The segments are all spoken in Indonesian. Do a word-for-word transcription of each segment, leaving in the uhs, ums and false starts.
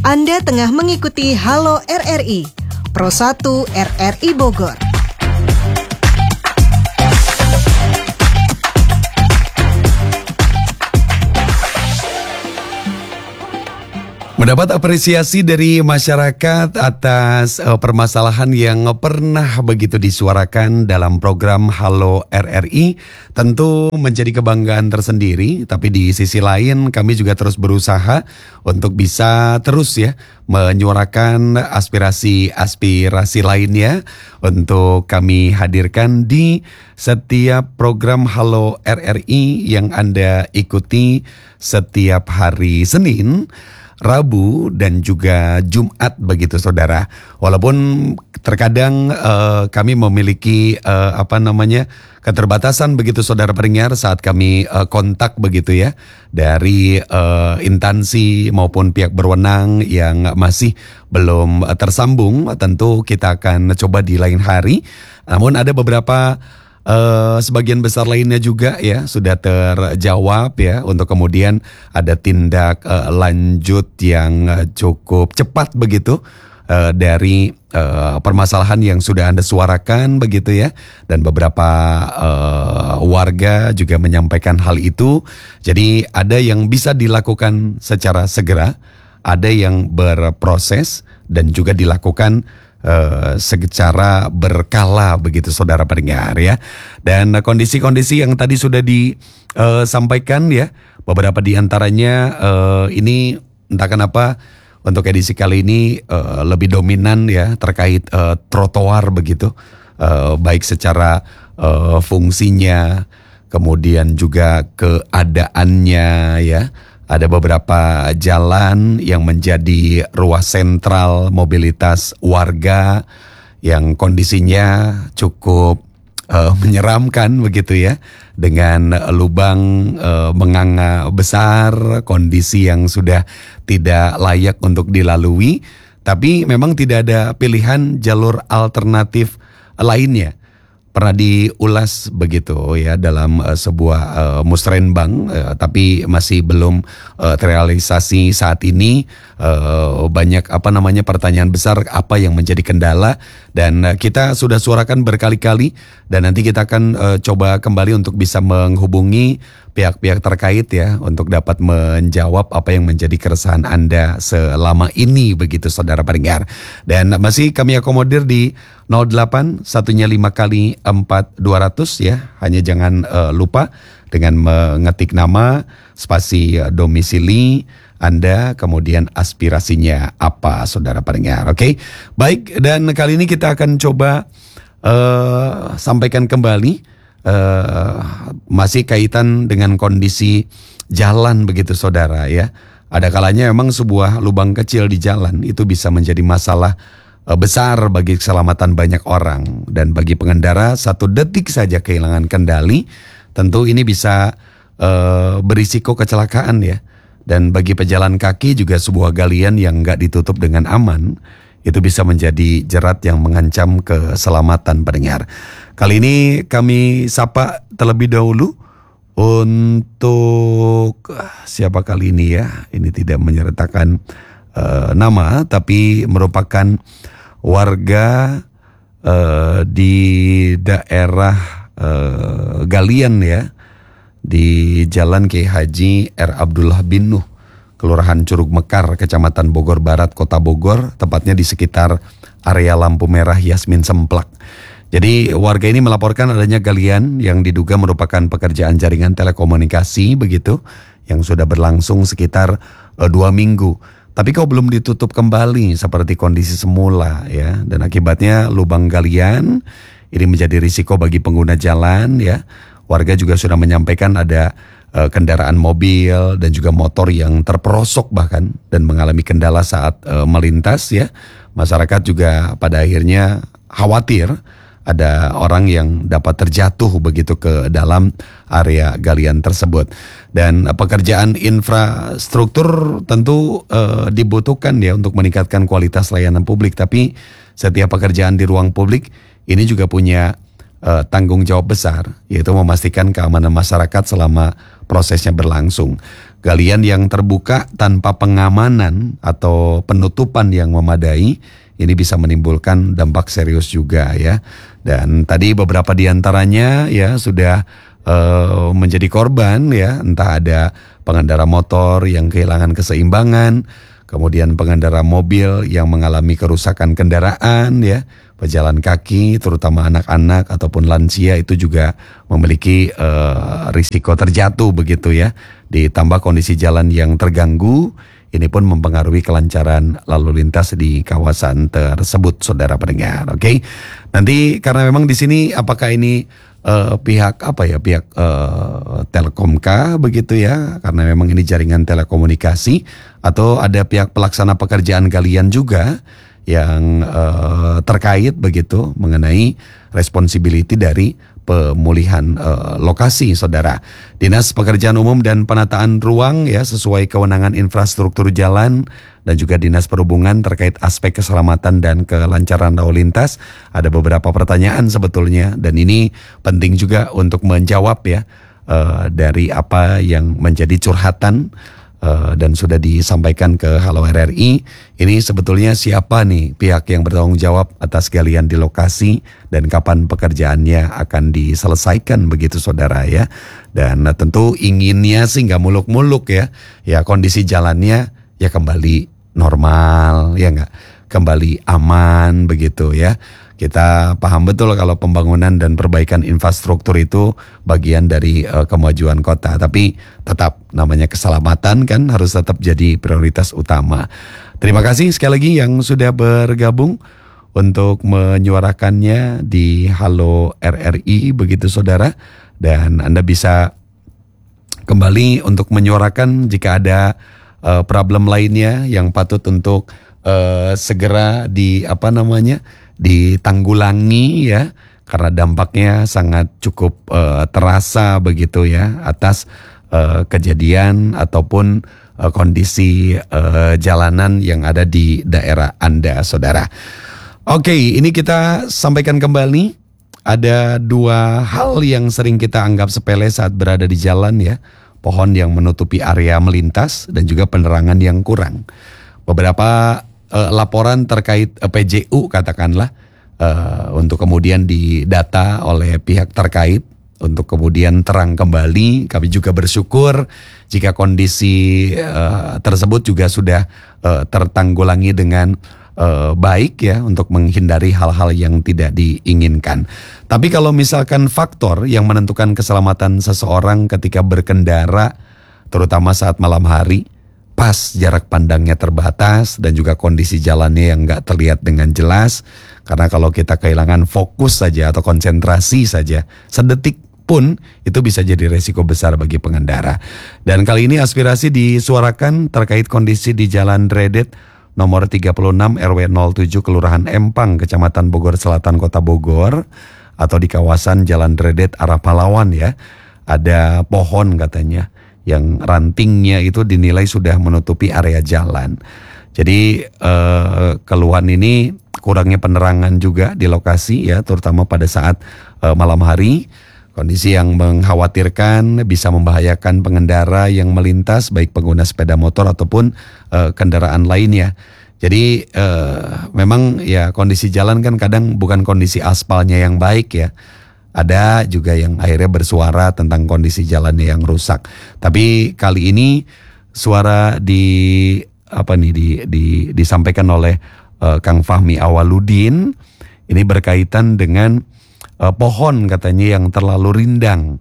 Anda tengah mengikuti Halo R R I, Pro satu R R I Bogor. Mendapat apresiasi dari masyarakat atas uh, permasalahan yang pernah begitu disuarakan dalam program Halo R R I, tentu menjadi kebanggaan tersendiri. Tapi di sisi lain kami juga terus berusaha untuk bisa terus ya menyuarakan aspirasi-aspirasi lainnya untuk kami hadirkan di setiap program Halo R R I yang Anda ikuti setiap hari Senin, Rabu dan juga Jumat begitu saudara. Walaupun terkadang uh, kami memiliki uh, apa namanya keterbatasan begitu saudara pendengar saat kami uh, kontak begitu ya dari uh, instansi maupun pihak berwenang yang masih belum uh, tersambung. Tentu kita akan coba di lain hari. Namun ada beberapa Uh, sebagian besar lainnya juga ya sudah terjawab ya, untuk kemudian ada tindak uh, lanjut yang uh, cukup cepat begitu uh, dari uh, permasalahan yang sudah Anda suarakan begitu ya, dan beberapa uh, warga juga menyampaikan hal itu. Jadi ada yang bisa dilakukan secara segera, ada yang berproses dan juga dilakukan Uh, secara berkala begitu saudara pendengar ya. Dan uh, kondisi-kondisi yang tadi sudah disampaikan uh, ya, beberapa di antaranya uh, ini entah kenapa untuk edisi kali ini uh, lebih dominan ya terkait uh, trotoar begitu, uh, baik secara uh, fungsinya kemudian juga keadaannya ya. Ada beberapa jalan yang menjadi ruas sentral mobilitas warga yang kondisinya cukup uh, menyeramkan begitu ya, dengan lubang uh, menganga besar, kondisi yang sudah tidak layak untuk dilalui. Tapi memang tidak ada pilihan jalur alternatif lainnya. Pernah diulas begitu ya dalam uh, sebuah uh, musrenbang, uh, tapi masih belum uh, terrealisasi saat ini. Uh, banyak apa namanya pertanyaan besar apa yang menjadi kendala, dan uh, kita sudah suarakan berkali-kali, dan nanti kita akan uh, coba kembali untuk bisa menghubungi pihak-pihak terkait ya untuk dapat menjawab apa yang menjadi keresahan Anda selama ini begitu saudara pendengar. Dan masih kami akomodir di nol delapan satunya lima kali empat dua ratus ya. Hanya jangan uh, lupa dengan mengetik nama, spasi uh, domisili Anda, kemudian aspirasinya apa saudara pendengar. Oke, okay? Baik, dan kali ini kita akan coba uh, sampaikan kembali Uh, masih kaitan dengan kondisi jalan begitu saudara ya. Ada kalanya memang sebuah lubang kecil di jalan itu bisa menjadi masalah uh, besar bagi keselamatan banyak orang, dan bagi pengendara satu detik saja kehilangan kendali tentu ini bisa uh, berisiko kecelakaan ya. Dan bagi pejalan kaki juga sebuah galian yang nggak ditutup dengan aman itu bisa menjadi jerat yang mengancam keselamatan pendengar. Kali ini kami sapa terlebih dahulu untuk siapa kali ini ya. Ini tidak menyertakan uh, nama, tapi merupakan warga uh, di daerah uh, Galian ya, di Jalan Kiai Haji R. Abdullah bin Nuh, Kelurahan Curug Mekar, Kecamatan Bogor Barat, Kota Bogor, tepatnya di sekitar area lampu merah Yasmin Semplak. Jadi warga ini melaporkan adanya galian yang diduga merupakan pekerjaan jaringan telekomunikasi begitu, yang sudah berlangsung sekitar uh, dua minggu. Tapi kok belum ditutup kembali seperti kondisi semula ya, dan akibatnya lubang galian ini menjadi risiko bagi pengguna jalan ya. Warga juga sudah menyampaikan ada uh, kendaraan mobil dan juga motor yang terperosok bahkan dan mengalami kendala saat uh, melintas ya. Masyarakat juga pada akhirnya khawatir ada orang yang dapat terjatuh begitu ke dalam area galian tersebut. Dan uh, pekerjaan infrastruktur tentu uh, dibutuhkan ya untuk meningkatkan kualitas layanan publik. Tapi setiap pekerjaan di ruang publik ini juga punya uh, tanggung jawab besar, yaitu memastikan keamanan masyarakat selama prosesnya berlangsung. Galian yang terbuka tanpa pengamanan atau penutupan yang memadai ini bisa menimbulkan dampak serius juga ya. Dan tadi beberapa di antaranya ya sudah uh, menjadi korban ya, entah ada pengendara motor yang kehilangan keseimbangan, kemudian pengendara mobil yang mengalami kerusakan kendaraan ya, pejalan kaki terutama anak-anak ataupun lansia itu juga memiliki uh, risiko terjatuh begitu ya. Ditambah kondisi jalan yang terganggu, ini pun mempengaruhi kelancaran lalu lintas di kawasan tersebut, saudara pendengar. Oke, okay? Nanti karena memang di sini apakah ini uh, pihak apa ya pihak uh, Telkom kah begitu ya? Karena memang ini jaringan telekomunikasi atau ada pihak pelaksana pekerjaan kalian juga yang uh, terkait begitu mengenai responsibility dari pemulihan uh, lokasi, saudara. Dinas Pekerjaan Umum dan Penataan Ruang ya sesuai kewenangan infrastruktur jalan dan juga Dinas Perhubungan terkait aspek keselamatan dan kelancaran lalu lintas. Ada beberapa pertanyaan sebetulnya dan ini penting juga untuk menjawab ya uh, dari apa yang menjadi curhatan Uh, dan sudah disampaikan ke Halo R R I. Ini sebetulnya siapa nih pihak yang bertanggung jawab atas galian di lokasi dan kapan pekerjaannya akan diselesaikan begitu, saudara ya. Dan uh, tentu inginnya sih nggak muluk-muluk ya. Ya kondisi jalannya ya kembali normal ya nggak, kembali aman begitu ya. Kita paham betul kalau pembangunan dan perbaikan infrastruktur itu bagian dari uh, kemajuan kota. Tapi tetap namanya keselamatan kan harus tetap jadi prioritas utama. Terima kasih sekali lagi yang sudah bergabung untuk menyuarakannya di Halo R R I begitu, saudara. Dan Anda bisa kembali untuk menyuarakan jika ada uh, problem lainnya yang patut untuk uh, segera di apa namanya ditanggulangi ya, karena dampaknya sangat cukup uh, terasa begitu ya atas uh, kejadian ataupun uh, kondisi uh, jalanan yang ada di daerah Anda, saudara. Oke, ini kita sampaikan kembali ada dua hal yang sering kita anggap sepele saat berada di jalan ya, pohon yang menutupi area melintas dan juga penerangan yang kurang. Beberapa Uh, laporan terkait uh, P J U katakanlah uh, untuk kemudian didata oleh pihak terkait untuk kemudian terang kembali. Kami juga bersyukur jika kondisi uh, tersebut juga sudah uh, tertanggulangi dengan uh, baik ya untuk menghindari hal-hal yang tidak diinginkan. Tapi kalau misalkan faktor yang menentukan keselamatan seseorang ketika berkendara terutama saat malam hari, pas jarak pandangnya terbatas dan juga kondisi jalannya yang nggak terlihat dengan jelas. Karena kalau kita kehilangan fokus saja atau konsentrasi saja, sedetik pun itu bisa jadi resiko besar bagi pengendara. Dan kali ini aspirasi disuarakan terkait kondisi di Jalan Dredet nomor tiga puluh enam R W nol tujuh Kelurahan Empang, Kecamatan Bogor Selatan, Kota Bogor, atau di kawasan Jalan Dredet arah Pahlawan ya. Ada pohon katanya yang rantingnya itu dinilai sudah menutupi area jalan. Jadi eh, keluhan ini kurangnya penerangan juga di lokasi ya, terutama pada saat eh, malam hari. Kondisi yang mengkhawatirkan bisa membahayakan pengendara yang melintas, baik pengguna sepeda motor ataupun eh, kendaraan lainnya. Jadi eh, memang ya kondisi jalan kan kadang bukan kondisi aspalnya yang baik ya. Ada juga yang akhirnya bersuara tentang kondisi jalannya yang rusak. Tapi kali ini suara di apa nih di, di disampaikan oleh uh, Kang Fahmi Awaludin ini berkaitan dengan uh, pohon katanya yang terlalu rindang.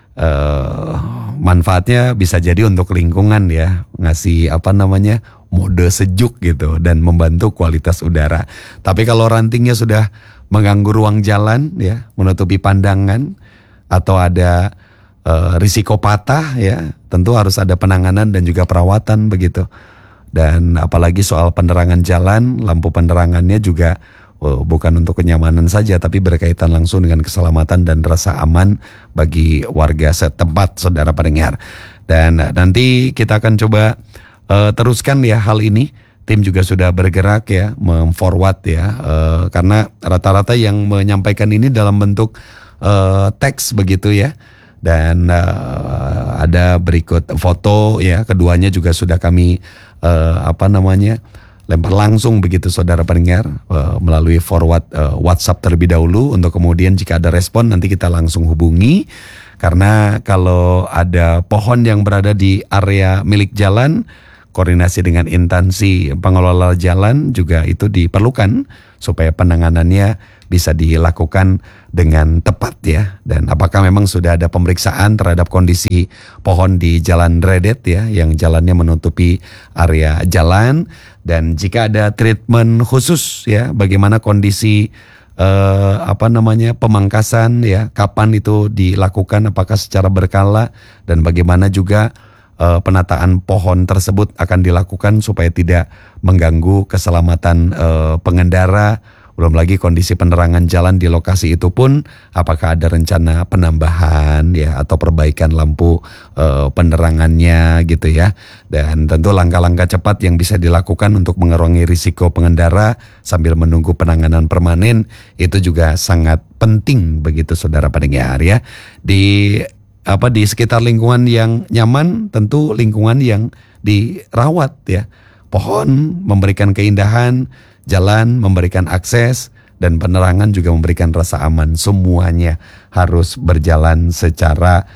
Uh, manfaatnya bisa jadi untuk lingkungan ya, ngasih apa namanya mode sejuk gitu dan membantu kualitas udara. Tapi kalau rantingnya sudah mengganggu ruang jalan ya, menutupi pandangan atau ada uh, risiko patah ya, tentu harus ada penanganan dan juga perawatan begitu. Dan apalagi soal penerangan jalan, lampu penerangannya juga uh, bukan untuk kenyamanan saja tapi berkaitan langsung dengan keselamatan dan rasa aman bagi warga setempat, saudara pendengar. Dan uh, nanti kita akan coba uh, teruskan ya hal ini. Tim juga sudah bergerak ya, memforward ya, uh, karena rata-rata yang menyampaikan ini dalam bentuk uh, teks begitu ya. Dan uh, ada berikut foto ya, keduanya juga sudah kami uh, apa namanya lempar langsung begitu saudara pendengar uh, melalui forward uh, WhatsApp terlebih dahulu, untuk kemudian jika ada respon nanti kita langsung hubungi. Karena kalau ada pohon yang berada di area milik jalan, koordinasi dengan instansi pengelola jalan juga itu diperlukan supaya penanganannya bisa dilakukan dengan tepat ya. Dan apakah memang sudah ada pemeriksaan terhadap kondisi pohon di Jalan Dredet ya, yang jalannya menutupi area jalan, dan jika ada treatment khusus ya, bagaimana kondisi eh, apa namanya pemangkasan ya, kapan itu dilakukan, apakah secara berkala, dan bagaimana juga eh, penataan pohon tersebut akan dilakukan supaya tidak mengganggu keselamatan eh, pengendara. Belum lagi kondisi penerangan jalan di lokasi itu pun, apakah ada rencana penambahan ya atau perbaikan lampu e, penerangannya gitu ya. Dan tentu langkah-langkah cepat yang bisa dilakukan untuk mengurangi risiko pengendara sambil menunggu penanganan permanen itu juga sangat penting begitu saudara pendengar ya. Di apa di sekitar lingkungan yang nyaman, tentu lingkungan yang dirawat ya. Pohon memberikan keindahan, jalan memberikan akses, dan penerangan juga memberikan rasa aman. Semuanya harus berjalan secara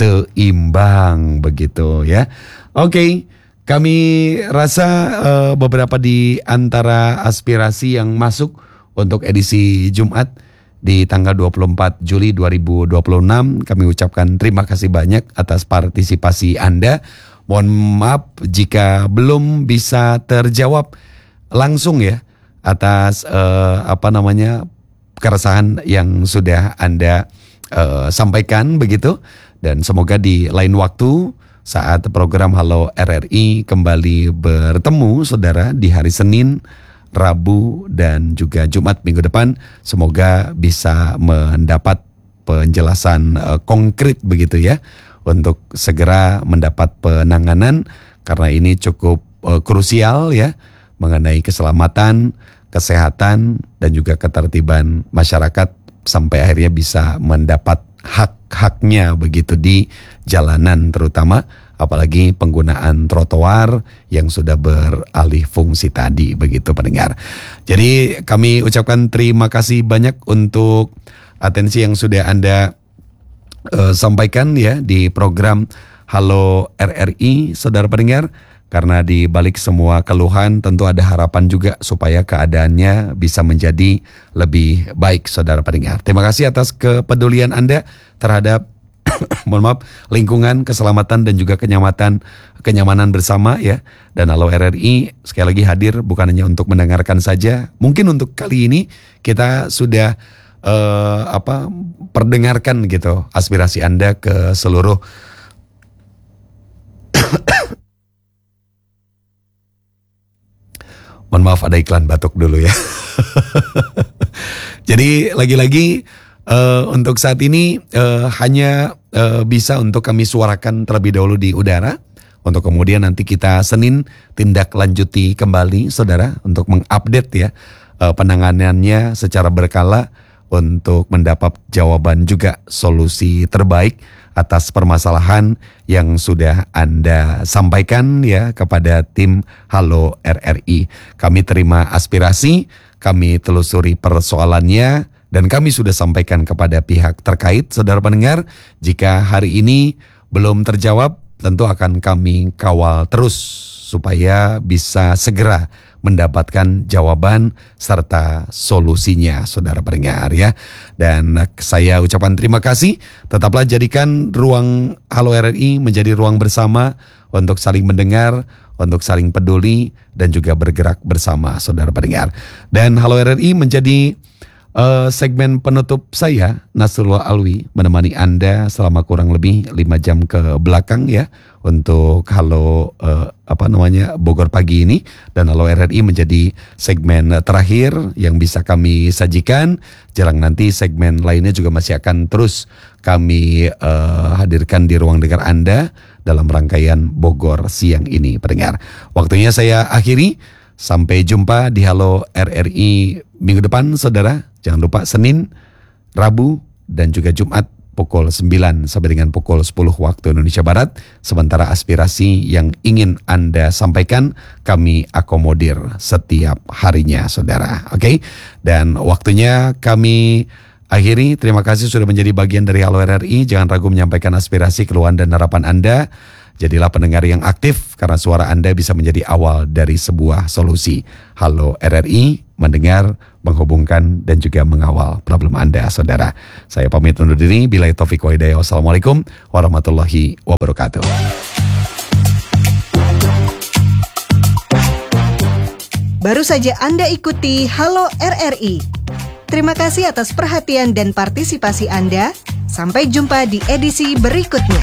seimbang begitu ya. Oke, kami rasa uh, beberapa di antara aspirasi yang masuk untuk edisi Jumat di tanggal dua puluh empat Juli dua ribu dua puluh enam, kami ucapkan terima kasih banyak atas partisipasi Anda. Mohon maaf jika belum bisa terjawab langsung ya atas uh, apa namanya keresahan yang sudah Anda uh, sampaikan begitu, dan semoga di lain waktu saat program Halo R R I kembali bertemu saudara di hari Senin, Rabu, dan juga Jumat minggu depan, semoga bisa mendapat penjelasan uh, konkret begitu ya, untuk segera mendapat penanganan, karena ini cukup uh, krusial ya mengenai keselamatan, kesehatan, dan juga ketertiban masyarakat sampai akhirnya bisa mendapat hak-haknya begitu di jalanan, terutama apalagi penggunaan trotoar yang sudah beralih fungsi tadi begitu pendengar. Jadi kami ucapkan terima kasih banyak untuk atensi yang sudah Anda uh, sampaikan ya di program Halo R R I saudara pendengar. Karena di balik semua keluhan tentu ada harapan juga supaya keadaannya bisa menjadi lebih baik saudara pendengar. Terima kasih atas kepedulian Anda terhadap mohon maaf lingkungan, keselamatan, dan juga kenyamanan kenyamanan bersama ya. Dan Halo R R I sekali lagi hadir bukan hanya untuk mendengarkan saja. Mungkin untuk kali ini kita sudah uh, apa perdengarkan gitu aspirasi Anda ke seluruh mohon maaf ada iklan batuk dulu ya. Jadi lagi-lagi uh, untuk saat ini uh, hanya uh, bisa untuk kami suarakan terlebih dahulu di udara, untuk kemudian nanti kita Senin tindak lanjuti kembali saudara untuk mengupdate ya uh, penanganannya secara berkala untuk mendapat jawaban juga solusi terbaik atas permasalahan yang sudah Anda sampaikan ya kepada tim Halo R R I. Kami terima aspirasi, kami telusuri persoalannya, dan kami sudah sampaikan kepada pihak terkait saudara pendengar. Jika hari ini belum terjawab, tentu akan kami kawal terus supaya bisa segera mendapatkan jawaban serta solusinya saudara pendengar ya. Dan saya ucapkan terima kasih. Tetaplah jadikan ruang Halo R R I menjadi ruang bersama untuk saling mendengar, untuk saling peduli, dan juga bergerak bersama saudara pendengar. Dan Halo R R I menjadi uh, segmen penutup saya, Nasrullah Alwi, menemani Anda selama kurang lebih lima jam ke belakang ya, untuk Halo uh, apa namanya Bogor pagi ini. Dan Halo R R I menjadi segmen terakhir yang bisa kami sajikan. Jarang nanti segmen lainnya juga masih akan terus kami uh, hadirkan di ruang dengar Anda dalam rangkaian Bogor siang ini pendengar. Waktunya saya akhiri. Sampai jumpa di Halo R R I minggu depan saudara. Jangan lupa Senin, Rabu, dan juga Jumat pukul sembilan sampai dengan pukul sepuluh waktu Indonesia Barat. Sementara aspirasi yang ingin Anda sampaikan kami akomodir setiap harinya, saudara. Oke, okay? Dan waktunya kami akhiri. Terima kasih sudah menjadi bagian dari Halo R R I. Jangan ragu menyampaikan aspirasi, keluhan dan harapan Anda. Jadilah pendengar yang aktif karena suara Anda bisa menjadi awal dari sebuah solusi. Halo R R I, mendengar, menghubungkan dan juga mengawal problem Anda, saudara. Saya pamit undur diri. Billahi taufiq wa hidayah. Wassalamualaikum warahmatullahi wabarakatuh. Baru saja Anda ikuti Halo R R I. Terima kasih atas perhatian dan partisipasi Anda. Sampai jumpa di edisi berikutnya.